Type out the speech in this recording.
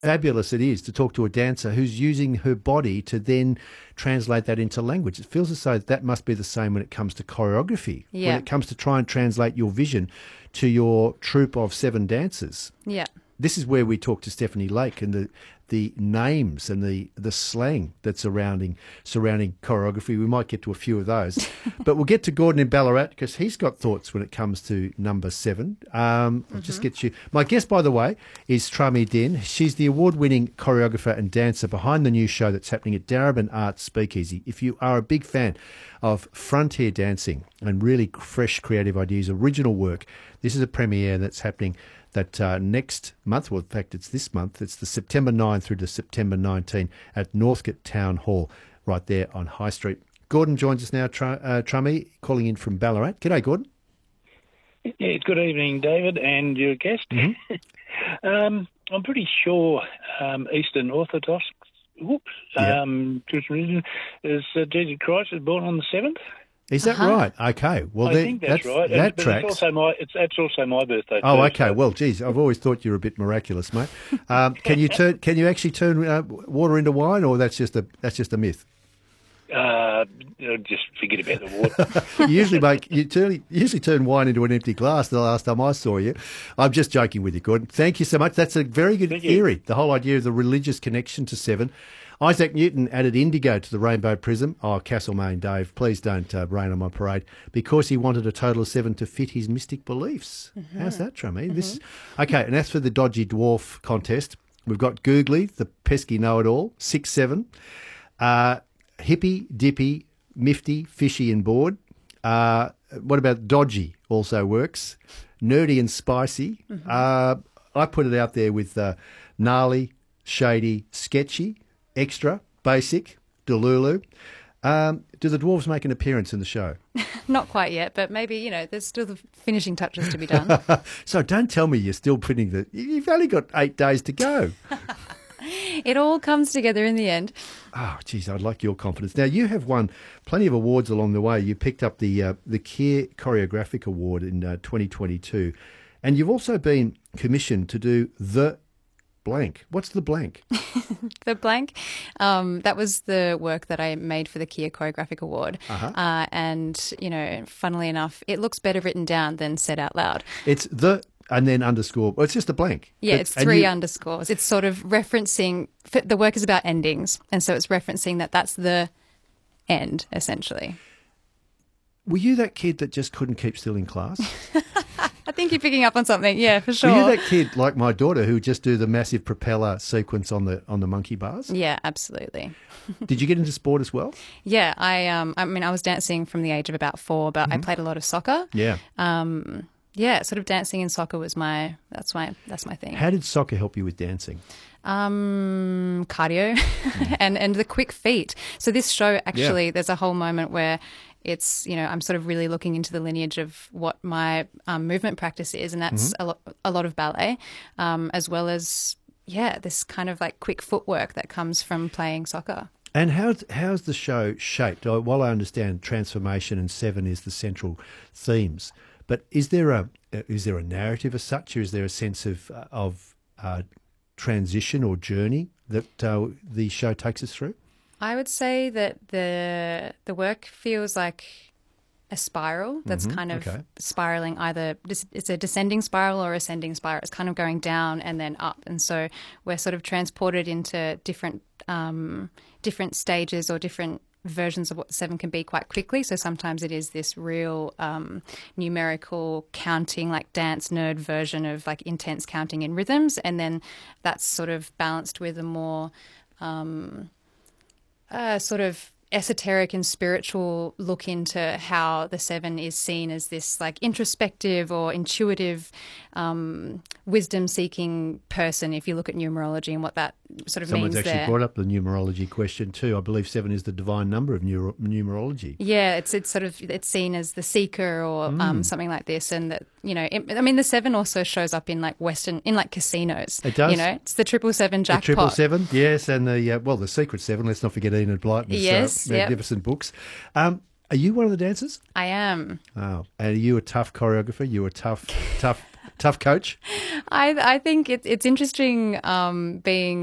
fabulous it is to talk to a dancer who's using her body to then translate that into language. It feels as though that must be the same when it comes to choreography, Yeah. when it comes to try and translate your vision to your troupe of 7 dancers. Yeah. This is where we talk to Stephanie Lake and the names and the slang that's surrounding choreography. We might get to a few of those. But we'll get to Gordon in Ballarat because he's got thoughts when it comes to number 7. I'll just get you. My guest, by the way, is Trami Din. She's the award-winning choreographer and dancer behind the new show that's happening at Darebin Arts Speakeasy. If you are a big fan of frontier dancing and really fresh creative ideas, original work, this is a premiere that's happening next month. Well, in fact, it's this month. It's the September 9 through to September 19 at Northcote Town Hall, right there on High Street. Gordon joins us now, Trummy, calling in from Ballarat. G'day, Gordon. Yeah, good evening, David, and your guest. Mm-hmm. I'm pretty sure Eastern Orthodox Christian is Jesus Christ is born on the 7th. Is that right? Okay. Well, I think that's right. That but tracks. It's also my birthday. Oh, too, okay. So. Well, geez, I've always thought you were a bit miraculous, mate. Can you actually turn water into wine, or that's just a myth? Just forget about the water. you usually turn wine into an empty glass. The last time I saw you, I'm just joking with you, Gordon. Thank you so much. That's a very good theory. The whole idea of the religious connection to 7. Isaac Newton added indigo to the rainbow prism. Oh, Castlemaine Dave, please don't rain on my parade, because he wanted a total of 7 to fit his mystic beliefs. Mm-hmm. How's that, Trummy? Mm-hmm. Okay, and as for the dodgy dwarf contest, we've got Googly, the pesky know-it-all, 6'7", hippy, dippy, mifty, fishy and bored. What about dodgy? Also works. Nerdy and spicy. Mm-hmm. I put it out there with gnarly, shady, sketchy, extra, basic, delulu. Do the dwarves make an appearance in the show? Not quite yet, but maybe, there's still the finishing touches to be done. So don't tell me you're still putting you've only got 8 days to go. It all comes together in the end. Oh, geez, I'd like your confidence. Now, you have won plenty of awards along the way. You picked up the Keir Choreographic Award in 2022, and you've also been commissioned to do the blank. What's the blank? The blank, that was the work that I made for the Keir Choreographic Award. Uh-huh. And, funnily enough, it looks better written down than said out loud. It's the... and then underscore. Well, it's just a blank. Yeah, it's 3 underscores. It's sort of referencing, the work is about endings, and so it's referencing that's the end, essentially. Were you that kid that just couldn't keep still in class? I think you're picking up on something, yeah, for sure. Were you that kid, like my daughter, who would just do the massive propeller sequence on the monkey bars? Yeah, absolutely. Did you get into sport as well? Yeah, I was dancing from the age of about 4, but I played a lot of soccer. Yeah. Yeah, sort of dancing and soccer was that's my thing. How did soccer help you with dancing? Cardio and the quick feet. So this show actually, there's a whole moment where it's, I'm sort of really looking into the lineage of what my movement practice is, and that's a lot of ballet, as well as, this kind of like quick footwork that comes from playing soccer. And how's the show shaped? While I understand transformation and 7 is the central themes, but is there a narrative as such, or is there a sense of transition or journey that the show takes us through? I would say that the work feels like a spiral that's kind of spiraling, either it's a descending spiral or ascending spiral. It's kind of going down and then up, and so we're sort of transported into different stages or different versions of what the 7 can be quite quickly. So sometimes it is this real numerical counting, like dance nerd version of like intense counting in rhythms, and then that's sort of balanced with a more sort of esoteric and spiritual look into how the 7 is seen as this like introspective or intuitive wisdom-seeking person, if you look at numerology and what that sort of Someone's means actually there. brought up the numerology question too. I believe 7 is the divine number of numerology. Yeah, it's seen as the seeker or something like this, and that the 7 also shows up in like casinos. It does. It's the 777 jackpot. The 777, yes, and the Secret 7. Let's not forget Enid Blyton's magnificent books. Are you one of the dancers? I am. Oh, and are you a tough choreographer? You a tough Tough coach? I think it's interesting being